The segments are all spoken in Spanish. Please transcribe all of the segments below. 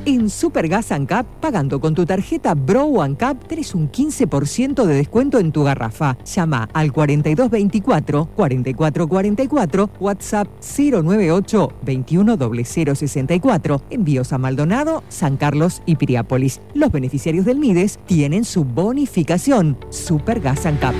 En Supergas ANCAP, pagando con tu tarjeta Bro ANCAP, tenés un 15% de descuento en tu garrafa. Llama al 4224-4444, WhatsApp 098-210064. Envíos a Maldonado, San Carlos y Piriápolis. Los beneficiarios del MIDES tienen su bonificación. Supergas ANCAP.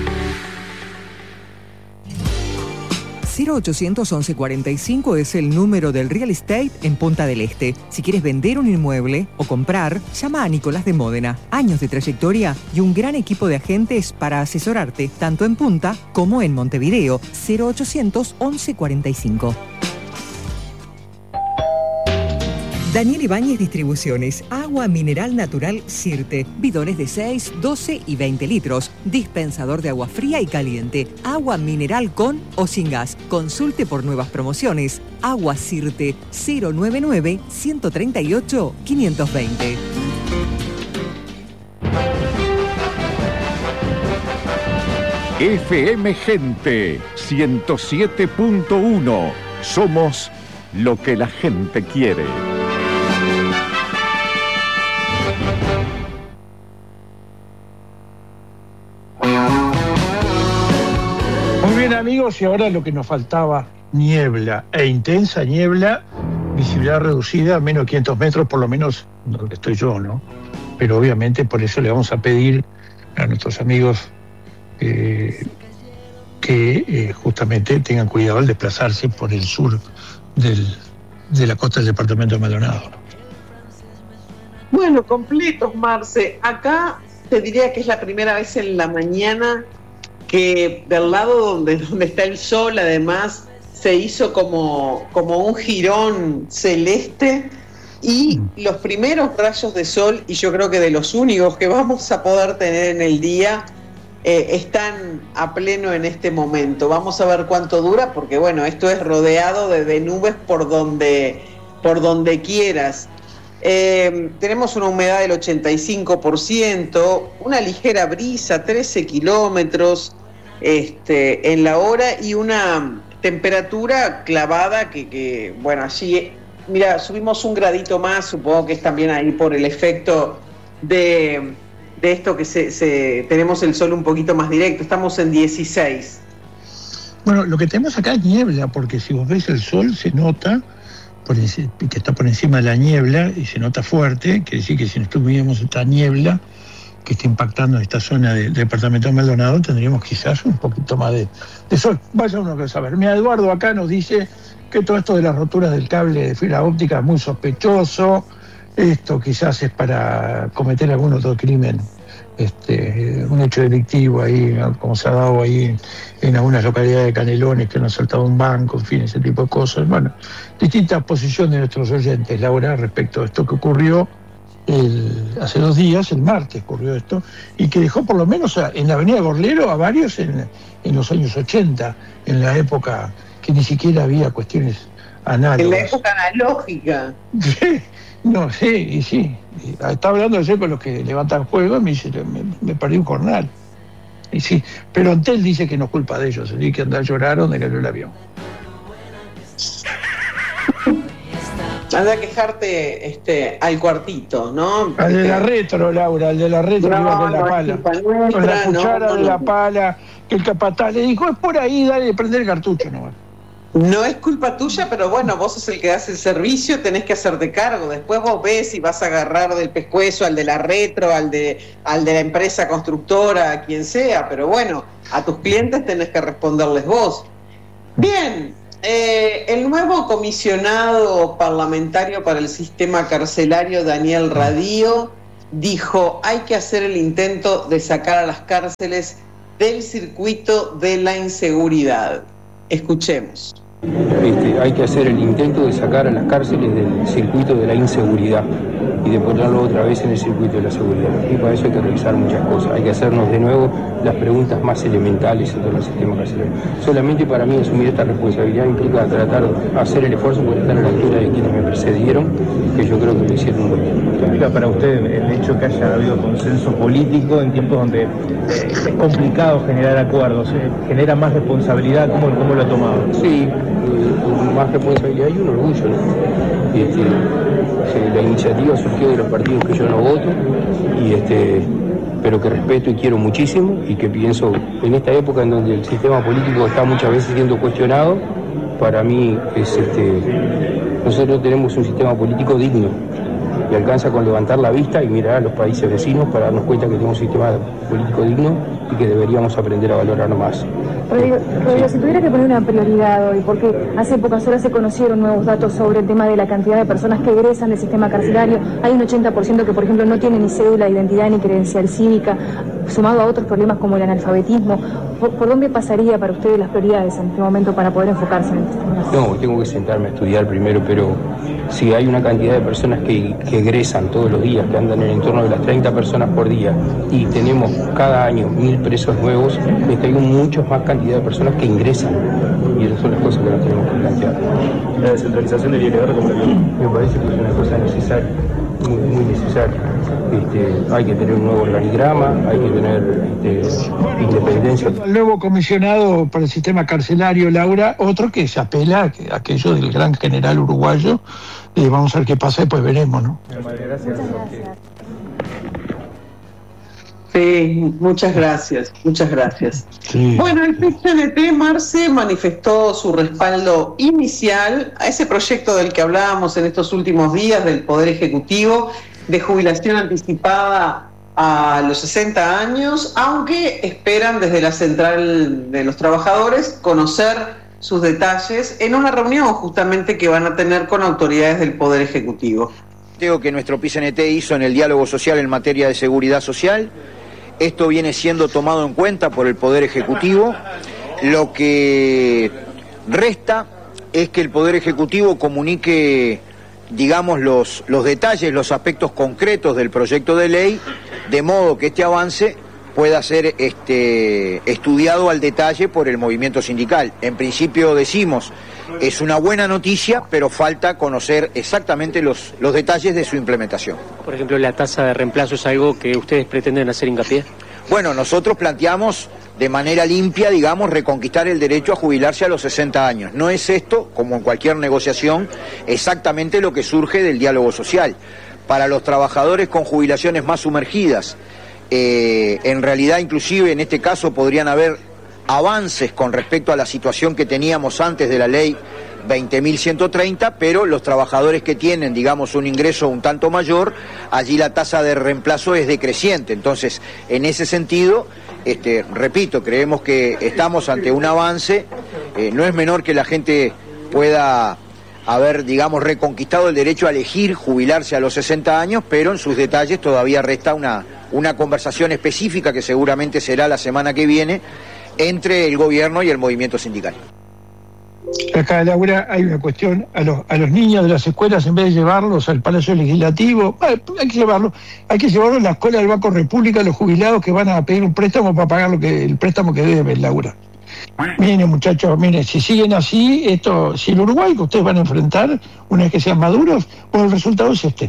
0800 1145 es el número del real estate en Punta del Este. Si quieres vender un inmueble o comprar, llama a Nicolás de Módena. Años de trayectoria y un gran equipo de agentes para asesorarte, tanto en Punta como en Montevideo. 0800 1145. Daniel Ibáñez Distribuciones, agua mineral natural Sirte, bidones de 6, 12 y 20 litros, dispensador de agua fría y caliente, agua mineral con o sin gas. Consulte por nuevas promociones. Agua Sirte, 099-138-520. FM Gente 107.1. Somos lo que la gente quiere. Muy bien, amigos, y ahora lo que nos faltaba: niebla e intensa niebla, visibilidad reducida a menos de 500 metros, por lo menos donde estoy yo, ¿no? Pero obviamente por eso le vamos a pedir a nuestros amigos que justamente tengan cuidado al desplazarse por el sur de la costa del departamento de Maldonado. Bueno, completos, Marce. Acá te diría que es la primera vez en la mañana que del lado donde está el sol, además, se hizo como un jirón celeste y los primeros rayos de sol, y yo creo que de los únicos que vamos a poder tener en el día, están a pleno en este momento. Vamos a ver cuánto dura, porque bueno, esto es rodeado de nubes por donde quieras. Tenemos una humedad del 85%, una ligera brisa, 13 kilómetros en la hora, y una temperatura clavada que bueno, allí, mira, subimos un gradito más, supongo que es también ahí por el efecto de esto que tenemos el sol un poquito más directo. Estamos en 16. Bueno, lo que tenemos acá es niebla, porque si vos ves el sol se nota que está por encima de la niebla y se nota fuerte. Quiere decir que si no tuviéramos esta niebla que está impactando en esta zona del departamento de Maldonado, tendríamos quizás un poquito más de sol. Vaya uno que saber. Mira, Eduardo acá nos dice que todo esto de las roturas del cable de fibra óptica es muy sospechoso. Esto quizás es para cometer algún otro crimen, un hecho delictivo ahí, como se ha dado ahí en algunas localidades de Canelones, que han asaltado un banco, en fin, ese tipo de cosas. Bueno, distintas posiciones de nuestros oyentes, Laura, respecto a esto que ocurrió hace 2 días, el martes ocurrió esto, y que dejó por lo menos en la avenida Gorlero a varios en los años 80, en la época que ni siquiera había cuestiones análogas. En la época analógica. Sí. No, sí. Estaba hablando ayer con los que levantan fuego y me dice, me perdí un jornal. Y sí, pero Antel dice que no es culpa de ellos, que andar lloraron de que cayó el avión. Anda a quejarte al cuartito, ¿no? Al de la retro, Laura, al de la retro, que iba con la pala. Con la cuchara de la pala, que el capataz le dijo, es por ahí, dale, prender el cartucho nomás. No es culpa tuya, pero bueno, vos sos el que das el servicio, tenés que hacerte cargo. Después vos ves si vas a agarrar del pescuezo al de la retro, al de la empresa constructora, a quien sea, pero bueno, a tus clientes tenés que responderles vos. Bien, el nuevo comisionado parlamentario para el sistema carcelario, Daniel Radío, dijo, hay que hacer el intento de sacar a las cárceles del circuito de la inseguridad. Escuchemos. Hay que hacer el intento de sacar a las cárceles del circuito de la inseguridad y de ponerlo otra vez en el circuito de la seguridad. Y para eso hay que revisar muchas cosas. Hay que hacernos de nuevo las preguntas más elementales en todo el sistema carcelario. Solamente para mí asumir esta responsabilidad implica tratar de hacer el esfuerzo por estar a la altura de quienes me precedieron, que yo creo que lo hicieron muy bien. ¿Qué implica para usted el hecho que haya habido consenso político en tiempos donde es complicado generar acuerdos? ¿Genera más responsabilidad? ¿Cómo lo ha tomado? Sí, más responsabilidad y un orgullo, ¿no? la iniciativa surgió de los partidos que yo no voto, pero que respeto y quiero muchísimo, y que pienso en esta época en donde el sistema político está muchas veces siendo cuestionado, para mí nosotros tenemos un sistema político digno, y alcanza con levantar la vista y mirar a los países vecinos para darnos cuenta que tenemos un sistema político digno y que deberíamos aprender a valorarlo más. Rodrigo, si tuviera que poner una prioridad hoy, porque hace pocas horas se conocieron nuevos datos sobre el tema de la cantidad de personas que egresan del sistema carcelario, hay un 80% que, por ejemplo, no tiene ni cédula de identidad ni credencial cívica, sumado a otros problemas como el analfabetismo. ¿Por dónde pasaría para ustedes las prioridades en este momento para poder enfocarse en estos temas? No, tengo que sentarme a estudiar primero, pero si hay una cantidad de personas que egresan todos los días, que andan en el entorno de las 30 personas por día, y tenemos cada año 1000 presos nuevos, es que hay muchas más cantidad de personas que ingresan, y esas son las cosas que nos tenemos que plantear. La descentralización debería quedar como la ley. Me parece que es una cosa necesaria, muy necesaria. Hay que tener un nuevo organigrama, hay que tener independencia. El nuevo comisionado para el sistema carcelario, Laura, otro que se apela a aquello del gran general uruguayo. Vamos a ver qué pasa, después veremos, ¿no? Gracias. Sí, muchas gracias. Sí. Bueno, el PCNT, Marce, manifestó su respaldo inicial a ese proyecto del que hablábamos en estos últimos días del Poder Ejecutivo de jubilación anticipada a los 60 años, aunque esperan desde la Central de los Trabajadores conocer sus detalles en una reunión justamente que van a tener con autoridades del Poder Ejecutivo. Que nuestro PCNT hizo en el diálogo social en materia de seguridad social. Esto viene siendo tomado en cuenta por el Poder Ejecutivo. Lo que resta es que el Poder Ejecutivo comunique, digamos, los detalles, los aspectos concretos del proyecto de ley, de modo que este avance pueda ser estudiado al detalle por el movimiento sindical. En principio decimos, es una buena noticia, pero falta conocer exactamente los detalles de su implementación. Por ejemplo, ¿la tasa de reemplazo es algo que ustedes pretenden hacer hincapié? Bueno, nosotros planteamos de manera limpia, digamos, reconquistar el derecho a jubilarse a los 60 años. No es esto, como en cualquier negociación, exactamente lo que surge del diálogo social. Para los trabajadores con jubilaciones más sumergidas, en realidad inclusive en este caso podrían haber avances con respecto a la situación que teníamos antes de la ley 20.130, pero los trabajadores que tienen, digamos, un ingreso un tanto mayor, allí la tasa de reemplazo es decreciente. Entonces, en ese sentido, repito, creemos que estamos ante un avance. No es menor que la gente pueda haber, digamos, reconquistado el derecho a elegir jubilarse a los 60 años, pero en sus detalles todavía resta una conversación específica que seguramente será la semana que viene entre el gobierno y el movimiento sindical. Acá, Laura, hay una cuestión. A los niños de las escuelas, en vez de llevarlos al Palacio Legislativo, hay que llevarlos a la escuela del Banco República, los jubilados que van a pedir un préstamo para pagar el préstamo que deben, Laura. Miren, muchachos, si siguen así, si el Uruguay que ustedes van a enfrentar, una vez que sean maduros, el resultado es este.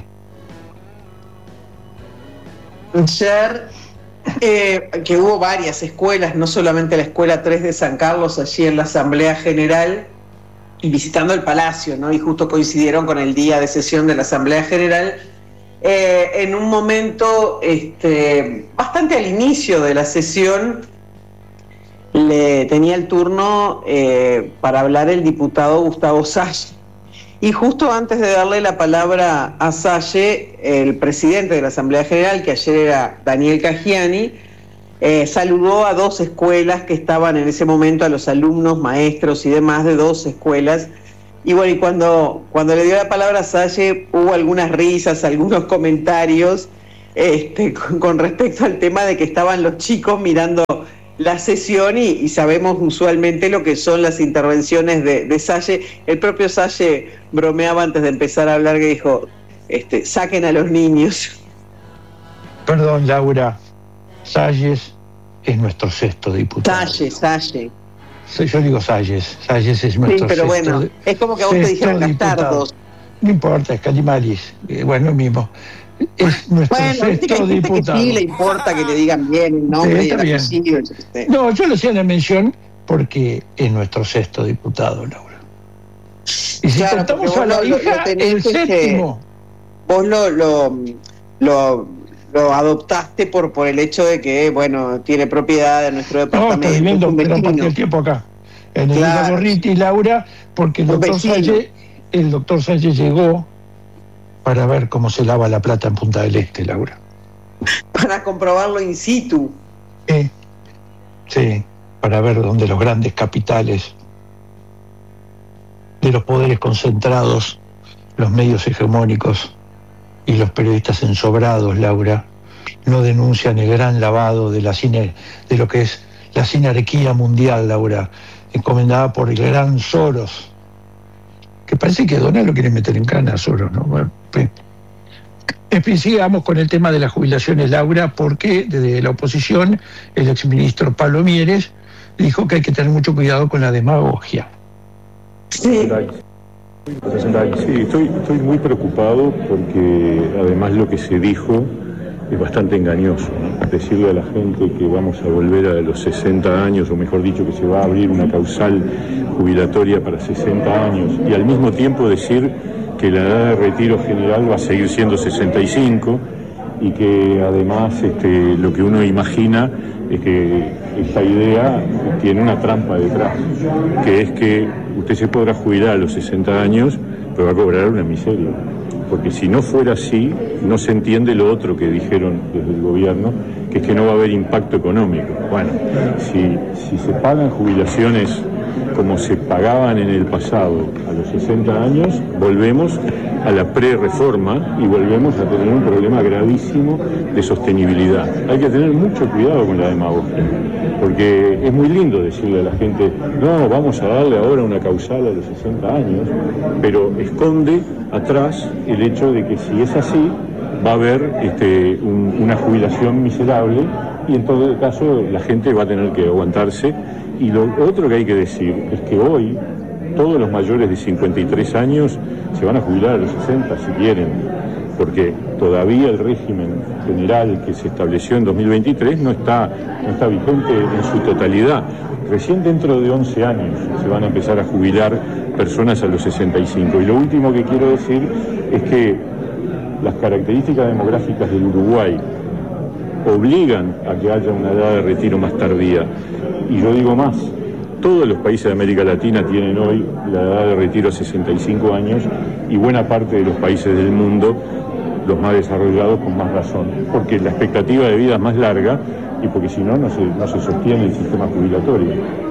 Ayer, que hubo varias escuelas, no solamente la Escuela 3 de San Carlos, allí en la Asamblea General, y visitando el Palacio, ¿no? Y justo coincidieron con el día de sesión de la Asamblea General, en un momento bastante al inicio de la sesión, le tenía el turno para hablar el diputado Gustavo Salle. Y justo antes de darle la palabra a Salle, el presidente de la Asamblea General, que ayer era Daniel Cagiani, saludó a dos escuelas que estaban en ese momento, a los alumnos, maestros y demás de dos escuelas. Y bueno, y cuando le dio la palabra a Salle, hubo algunas risas, algunos comentarios con respecto al tema de que estaban los chicos mirando la sesión y sabemos usualmente lo que son las intervenciones de Salle. El propio Salle bromeaba antes de empezar a hablar, que dijo, saquen a los niños. Perdón, Laura, Salles es nuestro sexto diputado. Salle. Yo digo Salles es nuestro sí, pero sexto. Bueno, es como que a vos te dijeron Castardos. No importa, es Calimaris, bueno, lo mismo. Es nuestro sexto diputado. Que sí le importa que le digan bien el nombre y el apellido. No, yo lo hacía en la mención porque es nuestro sexto diputado, Laura. Y si contamos a la hija, el séptimo. vos lo adoptaste por el hecho de que, bueno, tiene propiedad de nuestro departamento. No, estoy viviendo gran parte del tiempo acá. En el Gorriti, Laura, porque el doctor Sánchez llegó para ver cómo se lava la plata en Punta del Este, Laura. Para comprobarlo in situ. Sí, para ver dónde los grandes capitales de los poderes concentrados, los medios hegemónicos y los periodistas ensobrados, Laura, no denuncian el gran lavado de lo que es la sinarquía mundial, Laura, encomendada por el gran Soros, que parece que Donald lo quiere meter en cana a Soros, ¿no? Bueno, en fin, sigamos con el tema de las jubilaciones, Laura, porque desde la oposición el exministro Pablo Mieres dijo que hay que tener mucho cuidado con la demagogia. Sí. Sí, estoy muy preocupado porque además lo que se dijo es bastante engañoso, ¿no? Decirle a la gente que vamos a volver a los 60 años, o mejor dicho, que se va a abrir una causal jubilatoria para 60 años, y al mismo tiempo decir que la edad de retiro general va a seguir siendo 65, y que además lo que uno imagina es que esta idea tiene una trampa detrás, que es que usted se podrá jubilar a los 60 años, pero va a cobrar una miseria. Porque si no fuera así, no se entiende lo otro que dijeron desde el gobierno, que es que no va a haber impacto económico. Bueno, si se pagan jubilaciones como se pagaban en el pasado a los 60 años, volvemos a la pre-reforma y volvemos a tener un problema gravísimo de sostenibilidad. Hay que tener mucho cuidado con la demagogia, porque es muy lindo decirle a la gente, no, vamos a darle ahora una causal a los 60 años, pero esconde atrás el hecho de que si es así, va a haber una jubilación miserable, y en todo caso la gente va a tener que aguantarse. Y lo otro que hay que decir es que hoy todos los mayores de 53 años se van a jubilar a los 60 si quieren, porque todavía el régimen general que se estableció en 2023 no está vigente en su totalidad. Recién dentro de 11 años se van a empezar a jubilar personas a los 65. Y lo último que quiero decir es que las características demográficas del Uruguay obligan a que haya una edad de retiro más tardía. Y yo digo más, todos los países de América Latina tienen hoy la edad de retiro a 65 años, y buena parte de los países del mundo, los más desarrollados, con más razón, porque la expectativa de vida es más larga y porque si no, no se sostiene el sistema jubilatorio.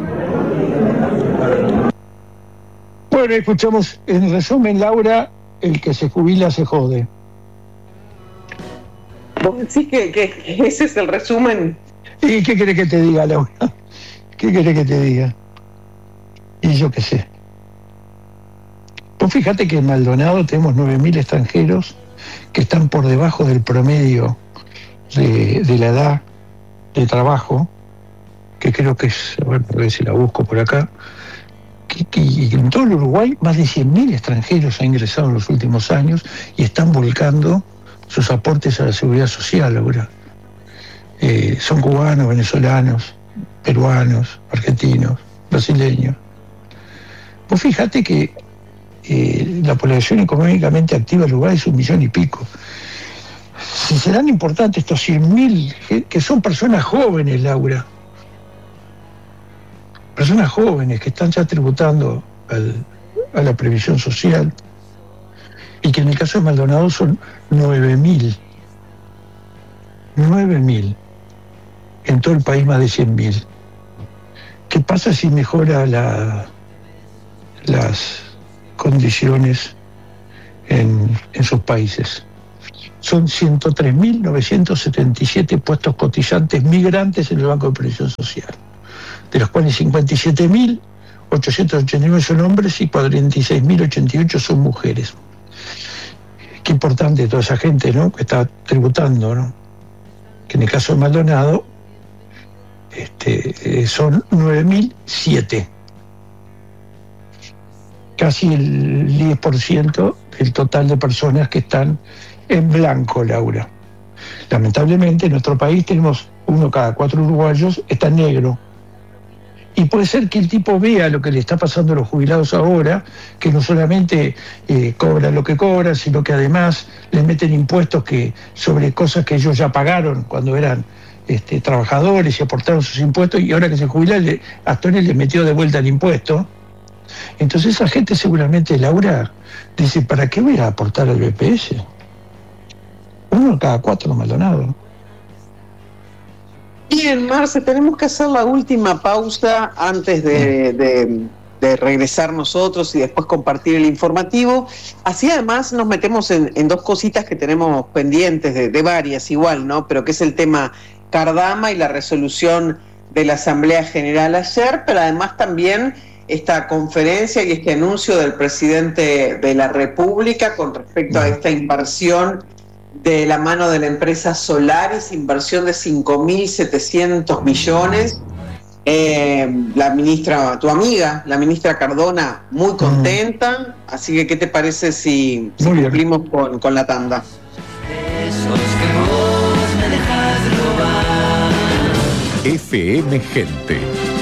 Bueno, escuchamos en resumen, Laura, el que se jubila se jode. ¿Vos decís que ese es el resumen? ¿Y qué querés que te diga, Laura? ¿Qué querés que te diga? Y yo qué sé. Pues fíjate que en Maldonado tenemos 9.000 extranjeros que están por debajo del promedio de la edad de trabajo, que creo que es, a ver si la busco por acá, que en todo el Uruguay más de 100.000 extranjeros han ingresado en los últimos años y están volcando sus aportes a la seguridad social ahora. Son cubanos, venezolanos, peruanos, argentinos, brasileños. Pues fíjate que la población económicamente activa del Uruguay es 1 millón y pico. Si serán importantes estos 100.000, que son personas jóvenes, Laura, personas jóvenes que están ya tributando a la previsión social, y que en el caso de Maldonado son 9.000. 9.000. En todo el país más de 100.000. ¿Qué pasa si mejora las condiciones en sus países? Son 103.977 puestos cotizantes migrantes en el Banco de Previsión Social, de los cuales 57.889 son hombres y 46.088 son mujeres. Qué importante toda esa gente, ¿no?, que está tributando, ¿no? Que en el caso de Maldonado son 9.007. Casi el 10% del total de personas que están en blanco, Laura. Lamentablemente en nuestro país tenemos 1 cada 4 uruguayos está en negro. Y puede ser que el tipo vea lo que le está pasando a los jubilados ahora, que no solamente cobra lo que cobra, sino que además les meten impuestos sobre cosas que ellos ya pagaron cuando eran trabajadores y aportaron sus impuestos, y ahora que se jubilan, Astones les metió de vuelta el impuesto. Entonces esa gente seguramente, Laura, dice, ¿para qué voy a aportar al BPS? Uno cada 4 Maldonado. Bien, Marce, tenemos que hacer la última pausa antes de regresar nosotros y después compartir el informativo. Así además nos metemos en dos cositas que tenemos pendientes, de varias igual, ¿no? Pero que es el tema Cardama y la resolución de la Asamblea General ayer, pero además también esta conferencia y este anuncio del presidente de la República con respecto a esta inversión de la mano de la empresa Solaris, inversión de 5.700 millones. La ministra, tu amiga, la ministra Cardona, muy contenta. Así que, ¿qué te parece si cumplimos con la tanda? FM Gente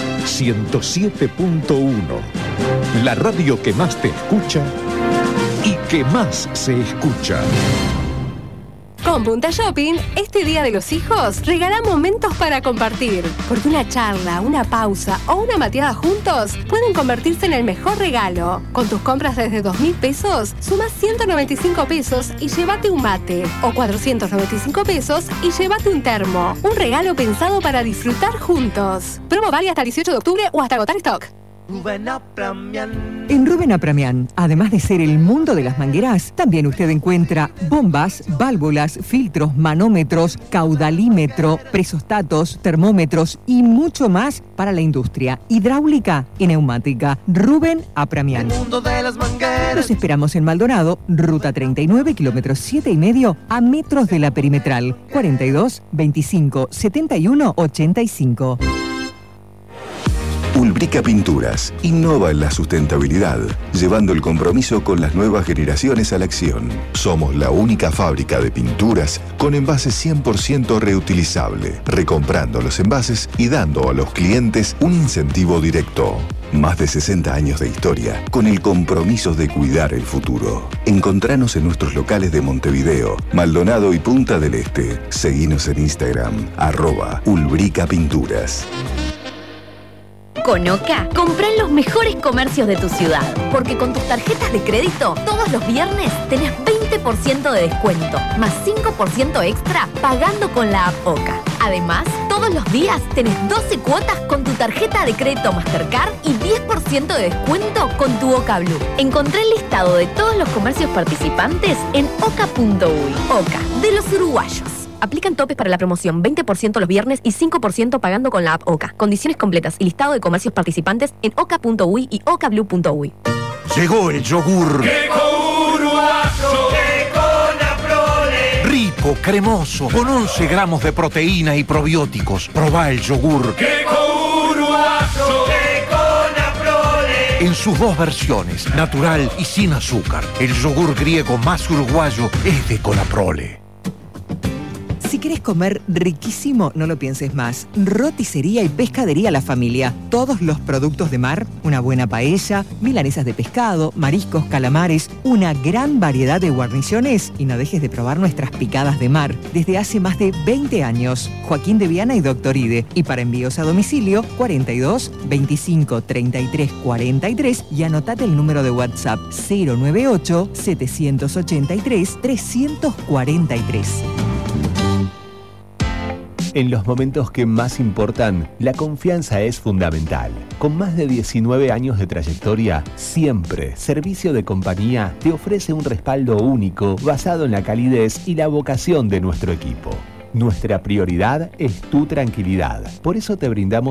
107.1, la radio que más te escucha y que más se escucha. Con Punta Shopping, este Día de los Hijos, regala momentos para compartir. Porque una charla, una pausa o una mateada juntos pueden convertirse en el mejor regalo. Con tus compras desde 2.000 pesos, sumas 195 pesos y llévate un mate. O 495 pesos y llévate un termo. Un regalo pensado para disfrutar juntos. Promo válida hasta el 18 de octubre o hasta agotar stock. En Rubén Apramián, además de ser el mundo de las mangueras, también usted encuentra bombas, válvulas, filtros, manómetros, caudalímetro, presostatos, termómetros y mucho más para la industria hidráulica y neumática. Rubén Apramián. Los esperamos en Maldonado, ruta 39, kilómetros 7,5, a metros de la perimetral. 42 25 71 85. Ulbrica Pinturas innova en la sustentabilidad, llevando el compromiso con las nuevas generaciones a la acción. Somos la única fábrica de pinturas con envases 100% reutilizable, recomprando los envases y dando a los clientes un incentivo directo. Más de 60 años de historia, con el compromiso de cuidar el futuro. Encontranos en nuestros locales de Montevideo, Maldonado y Punta del Este. Seguinos en Instagram, @Ulbrica Pinturas. Con OCA, comprá en los mejores comercios de tu ciudad, porque con tus tarjetas de crédito, todos los viernes tenés 20% de descuento, más 5% extra pagando con la app OCA. Además, todos los días tenés 12 cuotas con tu tarjeta de crédito Mastercard y 10% de descuento con tu OCA Blue. Encontrá el listado de todos los comercios participantes en oca.uy. OCA, de los uruguayos. Aplican topes para la promoción, 20% los viernes y 5% pagando con la app OCA. Condiciones completas y listado de comercios participantes en oca.uy y ocablue.uy. Llegó el yogur. ¡Queco uruguayo! ¡Queco Naprole! Rico, cremoso, con 11 gramos de proteína y probióticos. Probá el yogur. ¡Queco uruguayo! ¡Queco Naprole! En sus dos versiones, natural y sin azúcar. El yogur griego más uruguayo es de Conaprole. Si querés comer riquísimo, no lo pienses más. Roticería y pescadería La Familia. Todos los productos de mar, una buena paella, milanesas de pescado, mariscos, calamares, una gran variedad de guarniciones y no dejes de probar nuestras picadas de mar. Desde hace más de 20 años. Joaquín de Viana y Doctor Ide. Y para envíos a domicilio, 42 25 33 43 y anotate el número de WhatsApp 098 783 343. En los momentos que más importan, la confianza es fundamental. Con más de 19 años de trayectoria, siempre Servicio de Compañía te ofrece un respaldo único basado en la calidez y la vocación de nuestro equipo. Nuestra prioridad es tu tranquilidad. Por eso te brindamos